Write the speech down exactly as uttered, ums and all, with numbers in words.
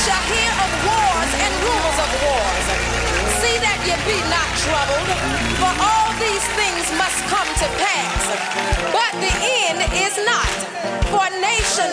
shall hear of wars and rumors of wars. See that ye be not troubled, for all these things must come to pass. But the end is not, for nation